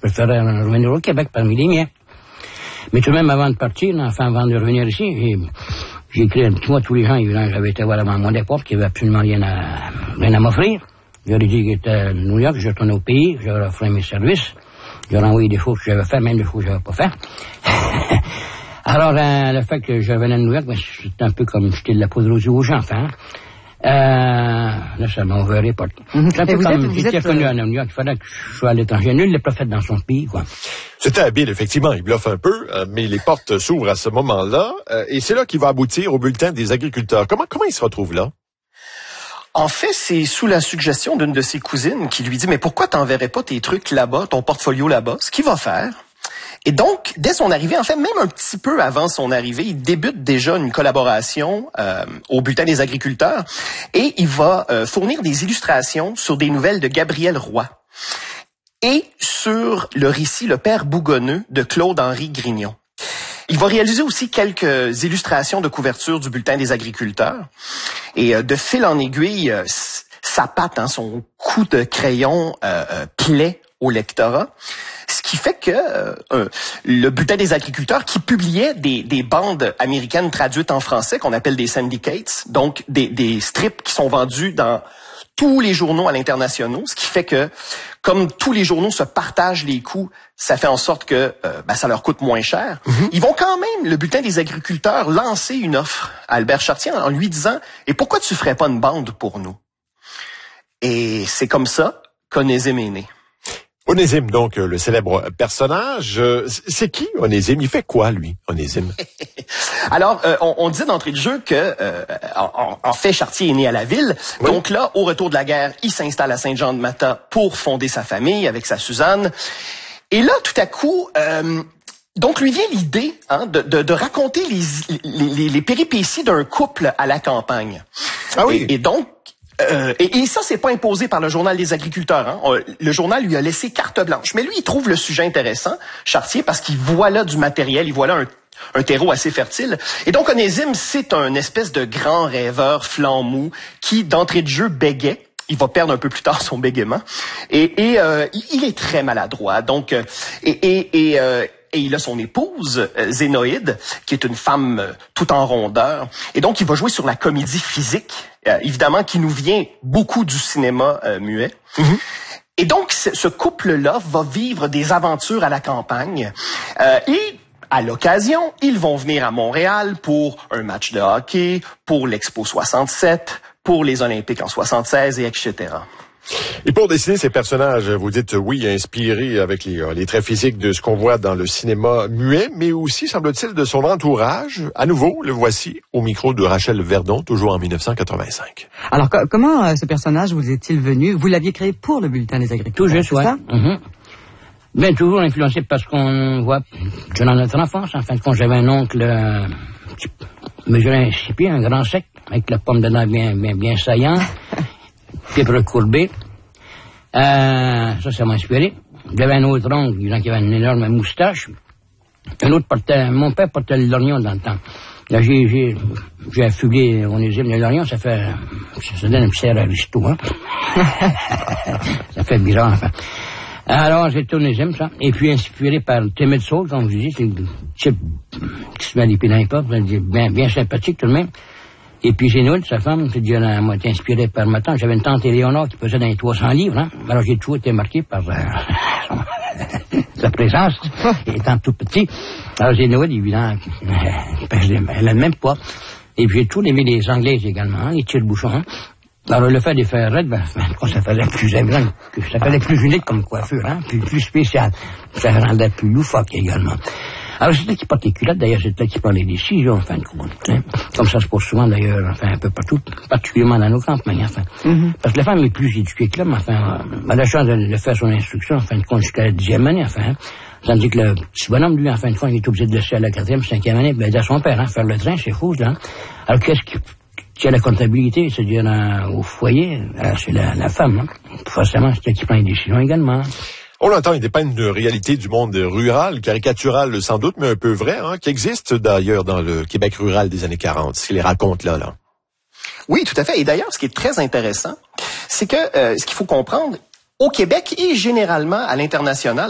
préférais revenir au Québec parmi les miens. Mais tout de même, avant de partir, avant de revenir ici, j'ai écrit un petit mot à tous les gens, évidemment, j'avais été voir avant mon départ, qu'il n'y avait absolument rien à m'offrir. J'aurais dit que j'étais à New York, je retournais au pays, j'aurais offert mes services, j'aurais envoyé des choses que j'avais fait, même des choses que j'avais pas fait. Alors, le fait que je revenais à New York, c'était un peu comme jeter de la poudre aux yeux aux gens, là, ça m'a ouvert les portes. C'est un peu comme j'étais connu à New York, il fallait que je sois à l'étranger. Nul n'est prophète dans son pays, quoi. C'était habile, effectivement. Il bluffe un peu, mais les portes s'ouvrent à ce moment-là. Et c'est là qu'il va aboutir au bulletin des agriculteurs. Comment il se retrouve là? En fait, c'est sous la suggestion d'une de ses cousines qui lui dit « Mais pourquoi t'enverrais pas tes trucs là-bas, ton portfolio là-bas? » Ce qu'il va faire. Et donc, dès son arrivée, en fait, même un petit peu avant son arrivée, il débute déjà une collaboration au Bulletin des agriculteurs et il va fournir des illustrations sur des nouvelles de Gabriel Roy et sur le récit Le Père Bougonneux de Claude-Henri Grignon. Il va réaliser aussi quelques illustrations de couverture du Bulletin des agriculteurs et de fil en aiguille, sa patte, son coup de crayon plaît au lectorat. Ce qui fait que le Bulletin des agriculteurs, qui publiait des bandes américaines traduites en français, qu'on appelle des syndicates, donc des strips qui sont vendus dans tous les journaux à l'international, ce qui fait que, comme tous les journaux se partagent les coûts, ça fait en sorte que ça leur coûte moins cher. Mm-hmm. Ils vont quand même, le Bulletin des agriculteurs, lancer une offre à Albert Chartier en lui disant « Et pourquoi tu ferais pas une bande pour nous? » Et c'est comme ça qu'Onésime est né. Onésime, donc, le célèbre personnage. C'est qui, Onésime? Il fait quoi, lui, Onésime? Alors, on dit d'entrée de jeu que, en fait, Chartier est né à la ville. Oui. Donc là, au retour de la guerre, il s'installe à Saint-Jean-de-Matha pour fonder sa famille avec sa Suzanne. Et là, tout à coup, donc lui vient l'idée de raconter les péripéties d'un couple à la campagne. Ah oui. Et donc, et ça, c'est pas imposé par le Journal des agriculteurs. Le journal lui a laissé carte blanche. Mais lui, il trouve le sujet intéressant, Chartier, parce qu'il voit là du matériel, il voit là un terreau assez fertile. Et donc, Onésime, c'est un espèce de grand rêveur flanc mou qui, d'entrée de jeu, bégait. Il va perdre un peu plus tard son bégaiement. Et il est très maladroit. Donc, et il a son épouse, Zénoïde, qui est une femme tout en rondeur. Et donc, il va jouer sur la comédie physique, évidemment, qui nous vient beaucoup du cinéma muet. Mm-hmm. Et donc, ce couple-là va vivre des aventures à la campagne. Et à l'occasion, ils vont venir à Montréal pour un match de hockey, pour l'Expo 67, pour les Olympiques en 76, et etc. Et pour dessiner ces personnages, vous dites oui, inspiré avec les traits physiques de ce qu'on voit dans le cinéma muet, mais aussi, semble-t-il, de son entourage. À nouveau, le voici au micro de Rachel Verdon, toujours en 1985. Alors, comment ce personnage vous est-il venu? Vous l'aviez créé pour le Bulletin des agriculteurs, tout juste, ouais. Mm-hmm. Bien, toujours influencé parce qu'on voit, dans notre enfance, en fin de compte, j'avais un oncle, mesuré un pieds, un grand sec, avec la pomme de dent bien saillante. Pieds recourbés. Ça m'a inspiré. J'avais un autre oncle, qui avait une énorme moustache. Mon père portait le lorgnon dans le temps. Là, j'ai affublé Onésime. Le lorgnon, ça donne un petit air aristo, Ça fait bizarre, enfin. Alors, j'ai tourné Onésime, ça. Et puis, inspiré par Timid Soul, comme je dis, c'est un type qui se met les pieds dans les portes, bien sympathique tout de même. Et puis Zénoïde, sa femme, elle m'a été inspirée par ma tante. J'avais une tante Éléonore qui pesait dans les 300 livres. Alors j'ai toujours été marqué par sa présence, étant tout petit. Alors Zénoïde, évidemment, elle a le même poids. Et puis j'ai toujours aimé les Anglaises également, les tire-bouchons. Alors le fait de faire raide, ça faisait plus amusant, ça faisait plus unique comme coiffure, plus spécial. Ça rendait plus loufoque également. Alors, c'est là qui porte les culottes, d'ailleurs, c'est là qui prend les décisions, en fin de compte. Comme ça se passe souvent, d'ailleurs, un peu partout, particulièrement dans nos campagnes, Mm-hmm. Parce que la femme est plus éduquée que l'homme, elle a la chance de faire son instruction, en fin de compte, jusqu'à la 10e année, Tandis que le petit bonhomme, lui, en fin de compte, il est obligé de laisser à la 4e, 5e année, aider à son père, faire le train, c'est fou, là. Alors, qu'est-ce qui a la comptabilité, c'est-à-dire au foyer, c'est la femme, Forcément, c'est elle qui prend les décisions également. On l'entend, il dépeint une réalité du monde rural, caricaturale sans doute, mais un peu vrai, qui existe d'ailleurs dans le Québec rural des années 40, ce qu'il raconte là. Oui, tout à fait. Et d'ailleurs, ce qui est très intéressant, c'est que ce qu'il faut comprendre, au Québec et généralement à l'international,